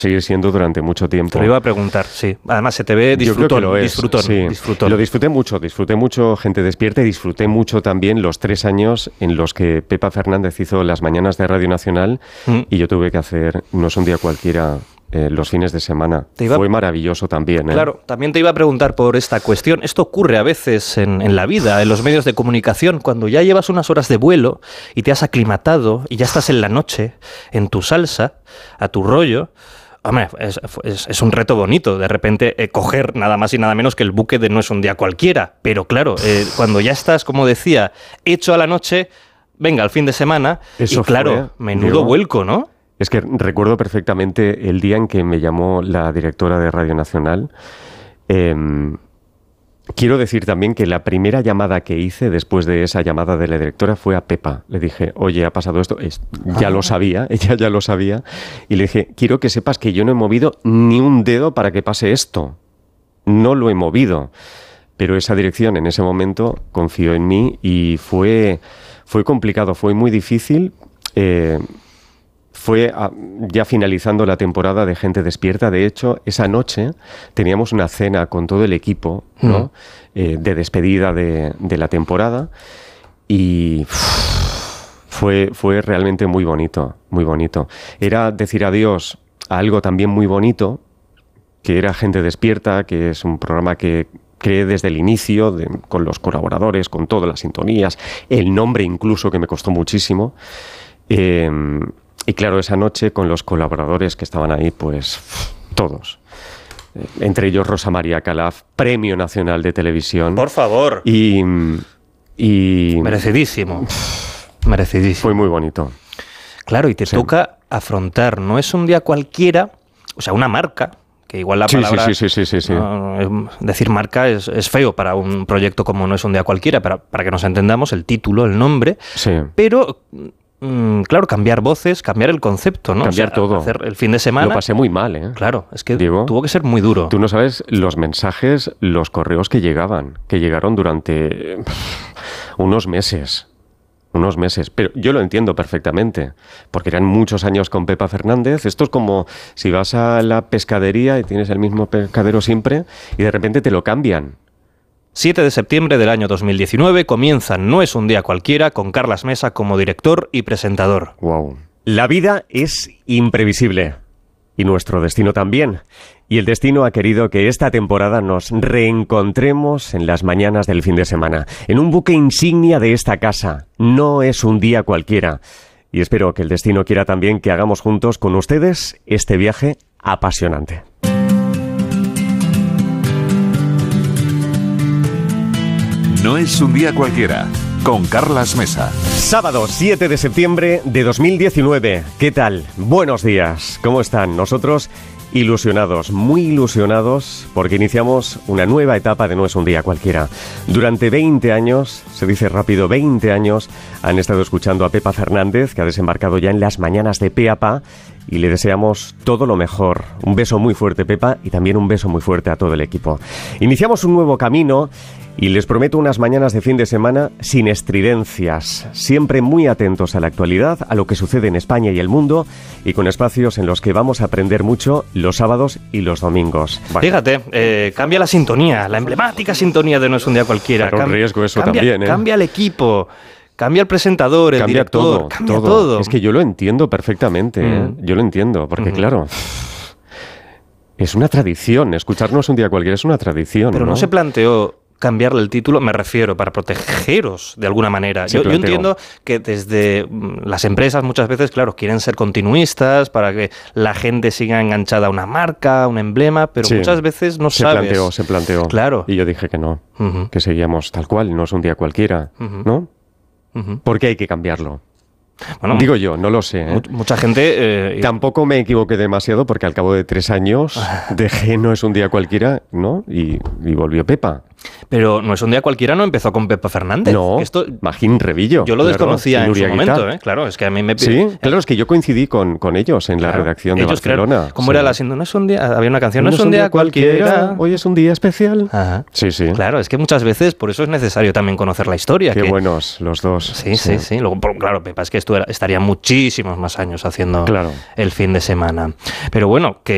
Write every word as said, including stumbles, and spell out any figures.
seguir siendo durante mucho tiempo. Te lo iba a preguntar, sí. Además se te ve disfrutón, lo es, disfrutón, sí. disfrutón. Lo disfruté mucho, disfruté mucho Gente Despierta y disfruté mucho también los tres años en los que Pepa Fernández hizo las mañanas de Radio Nacional mm. y yo tuve que hacer No es un día cualquiera eh, los fines de semana. Iba... Fue maravilloso también. ¿eh? Claro, también te iba a preguntar por esta cuestión. Esto ocurre a veces en, en la vida, en los medios de comunicación, cuando ya llevas unas horas de vuelo y te has aclimatado y ya estás en la noche, en tu salsa, a tu rollo. Hombre, es, es, es un reto bonito, de repente eh, coger nada más y nada menos que el buque de No es un día cualquiera. Pero claro, eh, cuando ya estás, como decía, hecho a la noche, venga, al fin de semana, Eso y claro, fue, menudo Diego, vuelco, ¿no? Es que recuerdo perfectamente el día en que me llamó la directora de Radio Nacional. Eh, quiero decir también que la primera llamada que hice después de esa llamada de la directora fue a Pepa. Le dije, oye, ha pasado esto. Es, ya lo sabía, ella ya lo sabía. Y le dije, quiero que sepas que yo no he movido ni un dedo para que pase esto. No lo he movido. Pero esa dirección en ese momento confió en mí y fue, fue complicado, fue muy difícil. Eh, Fue a, ya finalizando la temporada de Gente Despierta. De hecho, esa noche teníamos una cena con todo el equipo, ¿no? Mm. eh, de despedida de, de la temporada y uff, fue, fue realmente muy bonito, muy bonito. Era decir adiós a algo también muy bonito, que era Gente Despierta, que es un programa que creé desde el inicio, de, con los colaboradores, con todas las sintonías, el nombre incluso, que me costó muchísimo. Eh, Y claro, esa noche con los colaboradores que estaban ahí, pues todos. Entre ellos Rosa María Calaf, Premio Nacional de Televisión. Por favor. Y... y Merecidísimo. Merecidísimo. Fue muy bonito. Claro, y te sí. toca afrontar, no es un día cualquiera, o sea, una marca, que igual la sí, palabra... Sí, sí, sí, sí, sí. No, decir marca es, es feo para un proyecto como No es un día cualquiera, para, para que nos entendamos, el título, el nombre, sí. pero... Claro, cambiar voces, cambiar el concepto, ¿no? Cambiar o sea, todo. Hacer el fin de semana. Lo pasé muy mal, ¿eh? Claro, es que Diego, tuvo que ser muy duro. Tú no sabes los mensajes, los correos que llegaban, que llegaron durante unos meses. Unos meses. Pero yo lo entiendo perfectamente, porque eran muchos años con Pepa Fernández. Esto es como si vas a la pescadería y tienes el mismo pescadero siempre y de repente te lo cambian. siete de septiembre del año dos mil diecinueve comienza No es un día cualquiera con Carlas Mesa como director y presentador. Wow. La vida es imprevisible y nuestro destino también. Y el destino ha querido que esta temporada nos reencontremos en las mañanas del fin de semana, en un buque insignia de esta casa. No es un día cualquiera. Y espero que el destino quiera también que hagamos juntos con ustedes este viaje apasionante. No es un día cualquiera, con Carlas Mesa. Sábado siete de septiembre de dos mil diecinueve. ¿Qué tal? Buenos días. ¿Cómo están? Nosotros ilusionados, muy ilusionados, porque iniciamos una nueva etapa de No es un día cualquiera. Durante veinte años, se dice rápido, veinte años, han estado escuchando a Pepa Fernández, que ha desembarcado ya en las mañanas de Pe a Pa, y le deseamos todo lo mejor. Un beso muy fuerte, Pepa, y también un beso muy fuerte a todo el equipo. Iniciamos un nuevo camino y les prometo unas mañanas de fin de semana sin estridencias, siempre muy atentos a la actualidad, a lo que sucede en España y el mundo, y con espacios en los que vamos a aprender mucho los sábados y los domingos. Vale. Fíjate, eh, cambia la sintonía, la emblemática sintonía de No es un día cualquiera. Claro, un riesgo eso cambia, también, ¿eh? Cambia el equipo. Cambia el presentador, el cambia director, todo, cambia todo. todo. Es que yo lo entiendo perfectamente, ¿eh? Mm. Yo lo entiendo, porque Mm. claro, es una tradición, escucharnos un día cualquiera es una tradición. Pero no, ¿no? se planteó cambiarle el título, me refiero, para protegeros de alguna manera. Yo, yo entiendo que desde las empresas muchas veces, claro, quieren ser continuistas para que la gente siga enganchada a una marca, a un emblema, pero sí, muchas veces no se sabes. Se planteó, se planteó. Claro. Y yo dije que no, uh-huh. que seguíamos tal cual, no es un día cualquiera, uh-huh. ¿no? Uh-huh. ¿Por qué hay que cambiarlo? Bueno, digo yo, no lo sé. ¿eh? Mucha gente... Eh, Tampoco me equivoqué demasiado porque al cabo de tres años dejé No es un día cualquiera, ¿no? Y, y volvió Pepa. Pero No es un día cualquiera no empezó con Pepa Fernández. No, Esto, Magín Revillo. Yo lo claro, desconocía en su momento, ¿eh? Claro, es que a mí me... Sí, claro, es que yo coincidí con, con ellos en claro, la redacción de ellos Barcelona. Crean, ¿Cómo sí. era la sintonía? No es un día... Había una canción, No, no es un día, día cualquiera. cualquiera. Hoy es un día especial. Ajá. Sí, sí. Claro, es que muchas veces por eso es necesario también conocer la historia. Qué que... buenos los dos. Sí, sí, sí. sí. Luego, claro, Pepa, es que esto era, estaría muchísimos más años haciendo claro. el fin de semana. Pero bueno, que